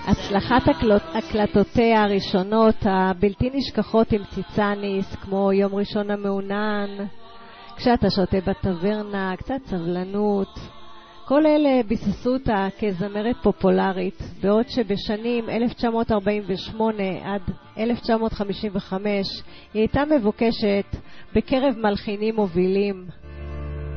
הצלחת הקלטותיה הראשונות הבלתי נשכחות עם ציצניס, כמו יום ראשון המעונן, כשאתה שותה בטברנה, קצת סבלנות, כל אלה ביססו אותה כזמרת פופולרית, בעוד שבשנים 1948 עד 1955 היא הייתה מבוקשת בקרב מלחינים מובילים.